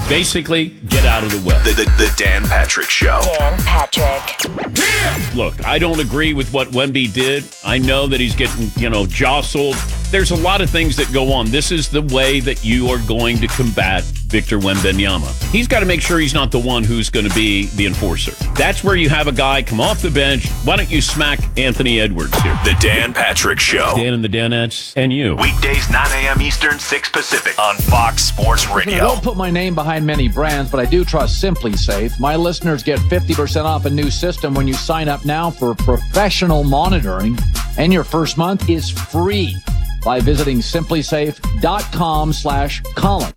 Basically, get out of the way. The Dan Patrick Show. Dan Patrick. Look, I don't agree with what Wemby did. I know that he's getting, jostled. There's a lot of things that go on. This is the way that you are going to combat Victor Wembanyama. He's got to make sure he's not the one who's going to be the enforcer. That's where you have a guy come off the bench. Why don't you smack Anthony Edwards here? The Dan Patrick Show. Dan and the Danettes and you. Weekdays 9 a.m. Eastern, 6 Pacific on Fox Sports I Radio. don't put my name behind many brands, but I do trust Simply Safe. My listeners get 50% off a new system when you sign up now for professional monitoring, and your first month is free by visiting simplysafe.com/Colin.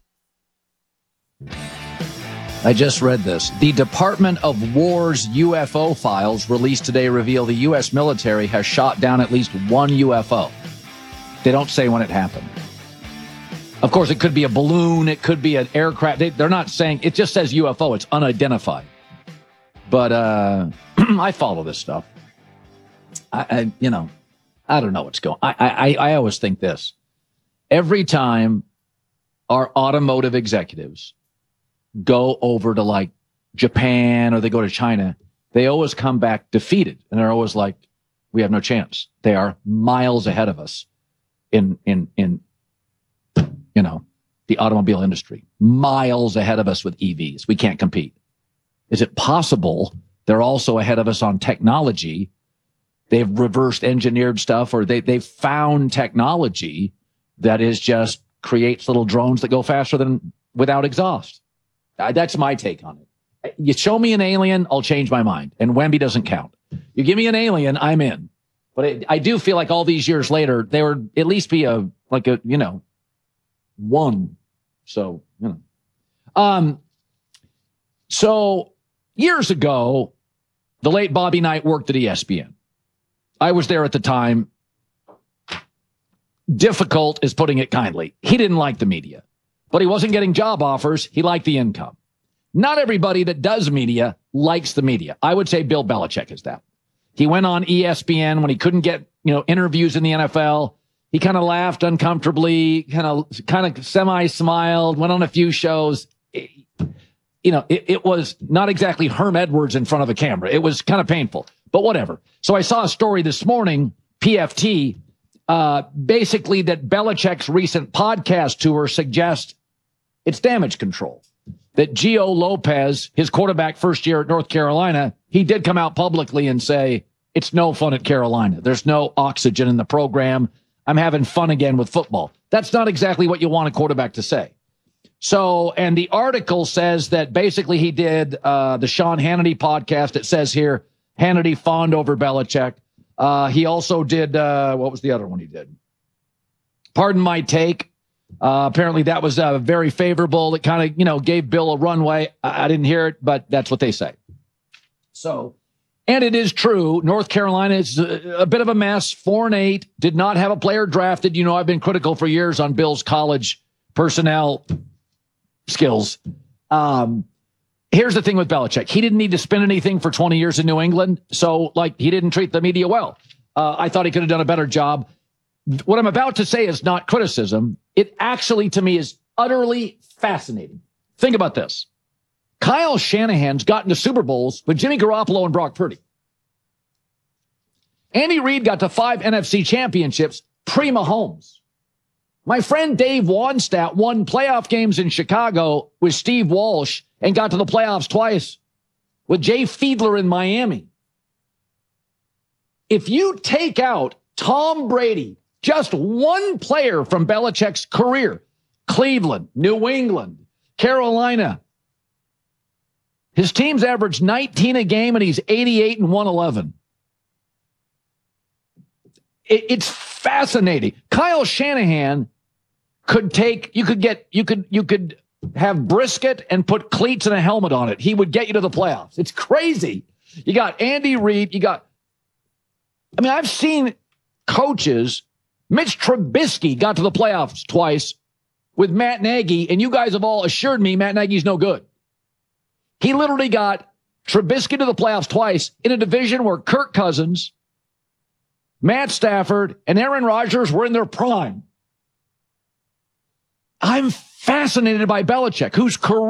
I just read this. The Department of War's UFO files released today reveal the U.S. military has shot down at least one UFO. They don't say when it happened. Of course, it could be a balloon. It could be an aircraft. They're not saying. It just says UFO. It's unidentified. But I follow this stuff. I don't know what's going on. I always think this. Every time our automotive executives go over to like Japan or they go to China, they always come back defeated. And they're always like, we have no chance. They are miles ahead of us in the automobile industry. Miles ahead of us with EVs. We can't compete. Is it possible they're also ahead of us on technology? They've reversed engineered stuff, or they've found technology that is just creates little drones that go faster than without exhaust. That's my take on it. You show me an alien, I'll change my mind. And Wemby doesn't count. You give me an alien, I'm in. But I do feel like all these years later, there would at least be one. So, So years ago, the late Bobby Knight worked at ESPN. I was there at the time. Difficult is putting it kindly. He didn't like the media, but he wasn't getting job offers. He liked the income. Not everybody that does media likes the media. I would say Bill Belichick is that. He went on ESPN when he couldn't get, interviews in the NFL. He kind of laughed uncomfortably, kind of semi-smiled, went on a few shows. It was not exactly Herm Edwards in front of a camera. It was kind of painful, but whatever. So I saw a story this morning, PFT, basically that Belichick's recent podcast tour suggests it's damage control. That Gio Lopez, his quarterback first year at North Carolina, he did come out publicly and say, it's no fun at Carolina. There's no oxygen in the program. I'm having fun again with football. That's not exactly what you want a quarterback to say. So, and the article says that basically he did the Sean Hannity podcast. It says here, Hannity fawned over Belichick. He also did, what was the other one he did? Pardon My Take. Apparently that was very favorable. It kind of, gave Bill a runway. I didn't hear it, but that's what they say. So, and it is true. North Carolina is a bit of a mess. 4-8, did not have a player drafted. I've been critical for years on Bill's college personnel skills. Here's the thing with Belichick. He didn't need to spend anything for 20 years in New England. So he didn't treat the media well. I thought he could have done a better job. What I'm about to say is not criticism. It actually, to me, is utterly fascinating. Think about this. Kyle Shanahan's gotten to Super Bowls with Jimmy Garoppolo and Brock Purdy. Andy Reid got to 5 NFC championships pre-Mahomes. My friend Dave Wannstedt won playoff games in Chicago with Steve Walsh and got to the playoffs twice with Jay Fiedler in Miami. If you take out Tom Brady, just one player from Belichick's career, Cleveland, New England, Carolina, his team's averaged 19 a game and he's 88-111. It's fascinating. Kyle Shanahan could have brisket and put cleats and a helmet on it. He would get you to the playoffs. It's crazy. You got Andy Reid. I've seen coaches. Mitch Trubisky got to the playoffs twice with Matt Nagy, and you guys have all assured me Matt Nagy's no good. He literally got Trubisky to the playoffs twice in a division where Kirk Cousins, Matt Stafford, and Aaron Rodgers were in their prime. I'm fascinated by Belichick, whose career